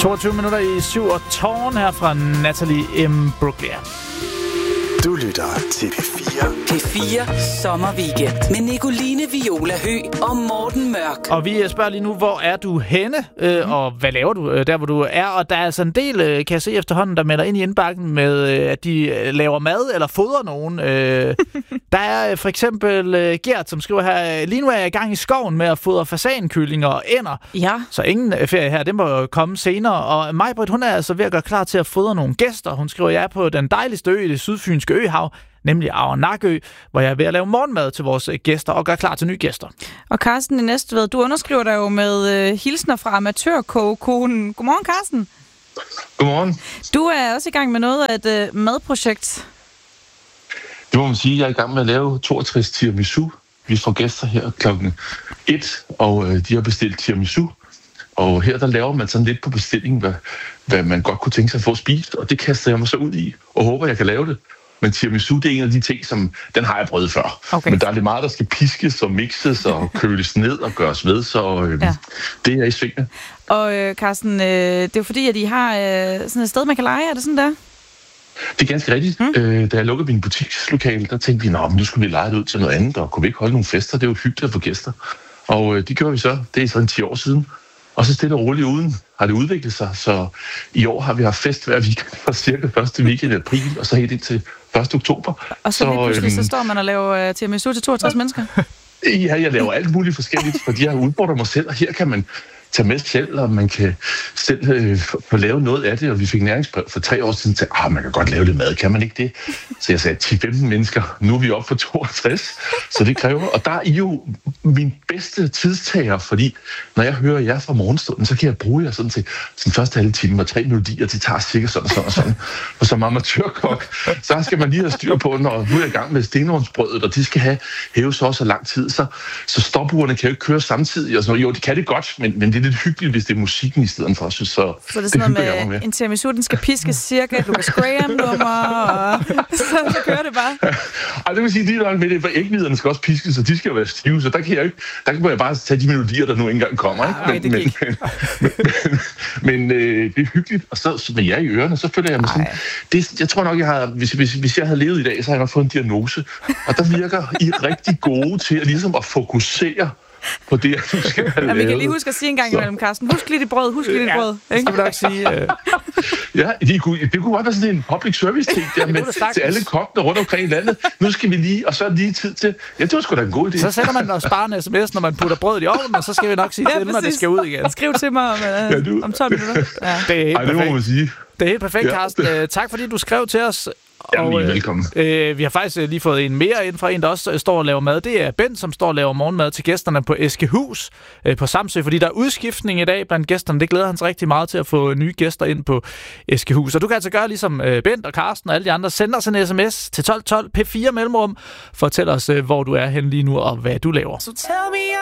22 minutter i 7 og Tårn her fra Natalie M. Bruglia. Du lytter til P4. P4 Sommerweekend med Nicoline Viola Høgh og Morten Mørk. Og vi spørger lige nu, hvor er du henne, og hvad laver du der, hvor du er? Og der er altså en del, kan jeg se efterhånden, der melder ind i indbakken med, at de laver mad eller fodrer nogen. Der er for eksempel Gert, som skriver her, lige nu er jeg i gang i skoven med at fodre fasankyllinger og ænder. Ja. Så ingen ferie her, det må komme senere. Og Majbrit, hun er altså ved at gøre klar til at fodre nogle gæster. Hun skriver, jeg er på den dejligste ø i det sydfynske øhav, nemlig Arnakø, hvor jeg er ved at lave morgenmad til vores gæster og gøre klar til nye gæster. Og Carsten i Næstved, du underskriver dig jo med hilsner fra amatørkogekonen. Godmorgen, Carsten. Godmorgen. Du er også i gang med noget af et madprojekt. Det må man sige, jeg er i gang med at lave 62 tiramisu. Vi får gæster her klokken 1, og de har bestilt tiramisu. Og her der laver man sådan lidt på bestilling, hvad man godt kunne tænke sig at få spist, og det kaster jeg mig så ud i, og håber, jeg kan lave det. Men tiramisu, det er en af de ting, som den har jeg prøvet før. Okay. Men der er lidt meget, der skal piskes og mixes og køles ned og gøres ved, så det er i svingene. Og Carsten, det er jo fordi, at I har sådan et sted, man kan lege. Er det sådan der? Det er ganske rigtigt. Da jeg lukkede min butikslokale, der tænkte vi, nu skulle vi lege det ud til noget andet, og kunne vi ikke holde nogle fester? Det er jo hyggeligt at få gæster. Og det gjorde vi så. Det er sådan 10 år siden. Og så stille og roligt uden har det udviklet sig, så i år har vi haft fest hver weekend fra cirka 1. weekend i april, og så helt indtil 1. oktober. Og så lige pludselig så står man og laver tiramisu til 62 mennesker? Ja, jeg laver alt muligt forskelligt, fordi jeg udfordrer mig selv, og her kan man tage med selv, og man kan selv få lavet noget af det, og vi fik næringsbrev for 3 år siden til, man kan godt lave lidt mad, kan man ikke det? Så jeg sagde, 10-15 mennesker, nu er vi oppe for 62, så det kræver, og der er I jo min bedste tidstager, fordi når jeg hører jer fra morgenstunden, så kan jeg bruge jer sådan til den første halve time, og 3 melodier, det tager cirka sådan og sådan og sådan. Og som amatørkok, så skal man lige have styr på, når nu er jeg i gang med stenovnsbrødet, og de skal hæves også så lang tid, så stopurene kan jo ikke køre samtidig, og sådan noget. Jo, det kan det godt, men det er lidt hyggeligt, hvis det er musikken i stedet for, så det er sådan noget med en tiramisu, den skal piskes cirka, du kan Graham-nummer, og så kører det bare. Det vil sige, lige med det, for ægviderne skal også piskes, og de skal jo være stive, så der kan jeg bare tage de melodier, der nu ikke engang kommer, ikke? Men det er hyggeligt, og så med jer i ørerne, så føler jeg mig sådan, jeg tror nok, jeg har, hvis jeg havde levet i dag, så havde jeg nok fået en diagnose, og der virker I rigtig gode til at fokusere på det, du skal have lavet. Vi kan lige huske at sige en gang imellem, Carsten. Husk lige dit brød, Ikke? Skal vi nok sige. Ja, det kunne godt være sådan en public service ting der med til alle kokkene rundt omkring i landet. Nu skal vi lige, og så er lige tid til. Ja, det var sgu da en god idé. Så sætter man og sparer en sms, når man putter brødet i ovnen, og så skal vi nok sige til, når det skal ud igen. Skriv til mig om 12 minutter. Ja. Det er helt perfekt. Det må man sige. Det er helt perfekt, Carsten. Tak fordi du skrev til os. Jamen, velkommen. Vi har faktisk lige fået en mere ind fra en, der også står og laver mad. Det er Bent, som står og laver morgenmad til gæsterne på Eskehus på Samsø, fordi der er udskiftning i dag blandt gæsterne. Det glæder han sig rigtig meget til at få nye gæster ind på Eskehus. Og du kan altså gøre ligesom Bent og Carsten og alle de andre. Send os en sms til 1212 P4 mellemrum. Fortæl os, hvor du er henne lige nu og hvad du laver. So tell me